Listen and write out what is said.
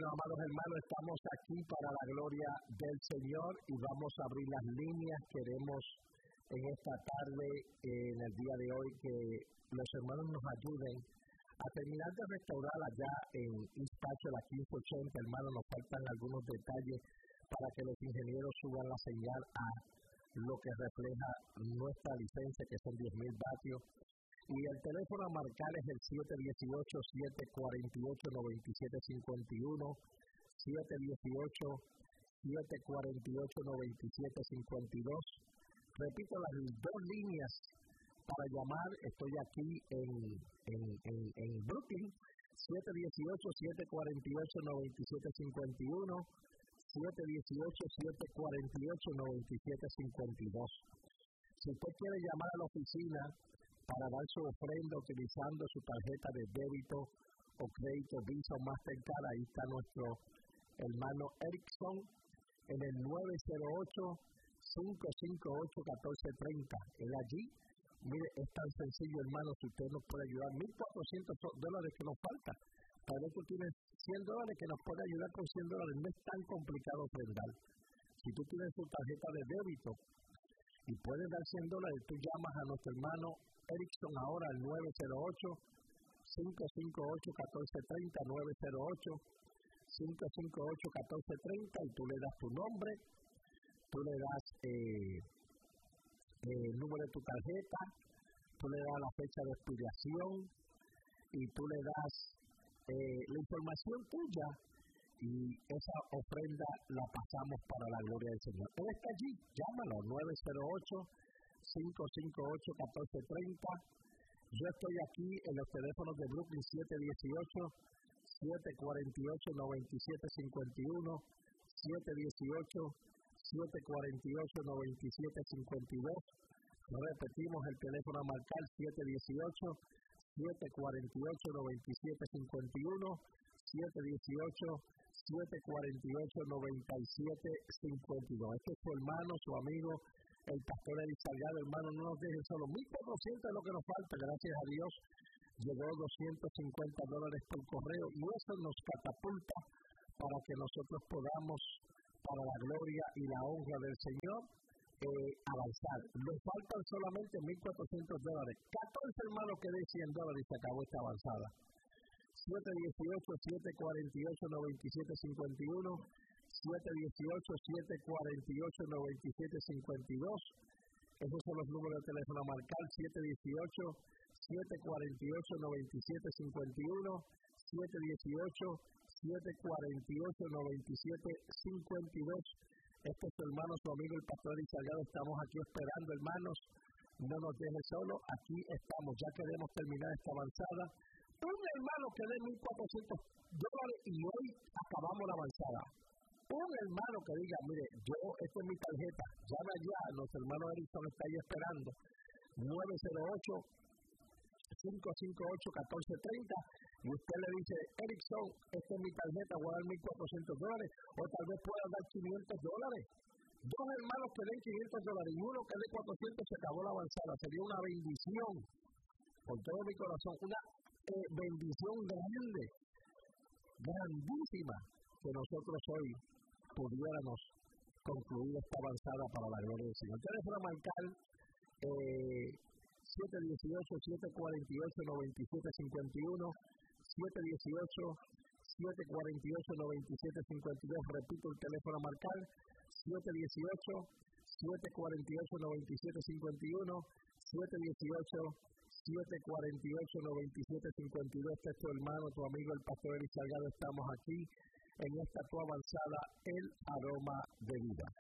Bueno, amados hermanos, estamos aquí para la gloria del Señor y vamos a abrir las líneas. Queremos en esta tarde, en el día de hoy, que los hermanos nos ayuden a terminar de restaurar allá en East Patch, la 1580. Hermanos, nos faltan algunos detalles para que los ingenieros suban la señal a lo que refleja nuestra licencia, que son 10,000 vatios. Y el teléfono a marcar es el 718-748-9751, 718-748-9752. Repito, las dos líneas para llamar. Estoy aquí en Brooklyn, 718-748-9751, 718-748-9752. Si usted quiere llamar a la oficina para dar su ofrenda utilizando su tarjeta de débito o crédito Visa o Mastercard, ahí está nuestro hermano Erickson en el 908-558-1430. Él allí, mire, es tan sencillo, hermano, si usted nos puede ayudar. $1,400 que nos falta. Tal vez tú tienes $100 que nos puede ayudar con $100. No es tan complicado ofrendar. Si tú tienes tu tarjeta de débito y puedes dar $100, tú llamas a nuestro hermano Erickson ahora al 908-558-1430, 908-558-1430, y tú le das tu nombre, tú le das el número de tu tarjeta, tú le das la fecha de expiración y tú le das la información tuya, y esa ofrenda la pasamos para la gloria del Señor. Él está allí, llámalo, 908-558-1430. Yo estoy aquí en los teléfonos de Brooklyn, 718-748-9751, 718-748-9752. Repetimos el teléfono a marcar, 718-748-9751, 718-748-9752. Este es su hermano, su amigo, el pastor Eli Salgado. Hermano, no nos dejen solo. $1,400 es lo que nos falta. Gracias a Dios llegó $250 por correo, y eso nos catapulta para que nosotros podamos, para la gloria y la honra del Señor, avanzar. Nos faltan solamente $1,400. 14 hermanos que den $100 y se acabó esta avanzada. 718-748-9751, 718-748-9752. Esos son los números de teléfono a marcar, 718-748-9751, 718-748-9752. Este es su hermano, su amigo, el pastor Eli Salgado. Estamos aquí esperando, hermanos. No nos deje solo, aquí estamos. Ya queremos terminar esta avanzada. Un hermano que dé $1,400 y hoy acabamos la avanzada. Un hermano que diga, mire, esta es mi tarjeta, llama ya, nuestro hermano Erickson está ahí esperando, 908-558-1430, y usted le dice, Erickson, esta es mi tarjeta, voy a dar $1,400, o tal vez pueda dar $500. Dos hermanos que den $500 y uno que dé 400, se acabó la avanzada. Sería una bendición, con todo mi corazón, una bendición grande, grandísima, que nosotros hoy pudiéramos concluir esta avanzada para la gloria del Señor. Teléfono a marcar 718-748-9751, 718-748-9752. Repito el teléfono a marcar, 718-748-9751, 718-748-9752. Este es tu hermano, tu amigo, el pastor Eli Salgado. Estamos aquí en esta tu avanzada, el aroma de vida.